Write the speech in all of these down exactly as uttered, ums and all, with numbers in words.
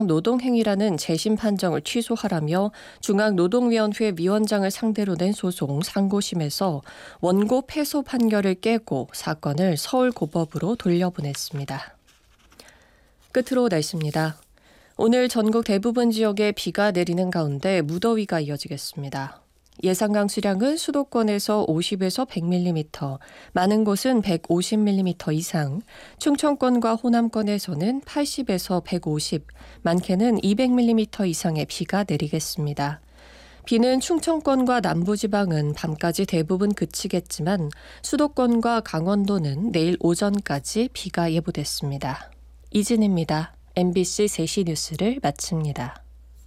노동행위라는 재심 판정을 취소하라며 중앙노동위원회 위원장을 상대로 낸 소송 상고심에서 원고 패소 판결을 깨고 사건을 서울고법으로 돌려보냈습니다. 끝으로 날씨입니다. 오늘 전국 대부분 지역에 비가 내리는 가운데 무더위가 이어지겠습니다. 예상 강수량은 수도권에서 오십에서 백 밀리미터, 많은 곳은 백오십 밀리미터 이상, 충청권과 호남권에서는 팔십에서 백오십, 많게는 이백 밀리미터 이상의 비가 내리겠습니다. 비는 충청권과 남부지방은 밤까지 대부분 그치겠지만 수도권과 강원도는 내일 오전까지 비가 예보됐습니다. 이진입니다. 엠비씨 세 시 뉴스를 마칩니다.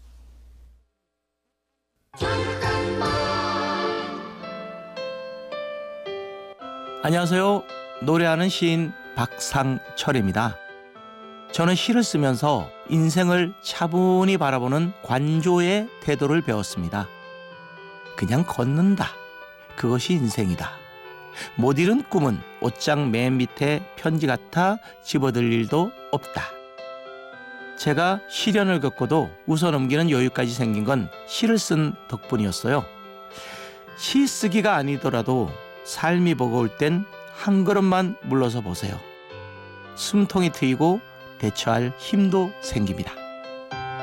안녕하세요. 노래하는 시인 박상철입니다. 저는 시를 쓰면서 인생을 차분히 바라보는 관조의 태도를 배웠습니다. 그냥 걷는다. 그것이 인생이다. 못 이룬 꿈은 옷장 맨 밑에 편지 같아 집어들 일도 없다. 제가 시련을 겪고도 웃어넘기는 여유까지 생긴 건 시를 쓴 덕분이었어요. 시 쓰기가 아니더라도 삶이 버거울 땐 한 걸음만 물러서 보세요. 숨통이 트이고 대처할 힘도 생깁니다.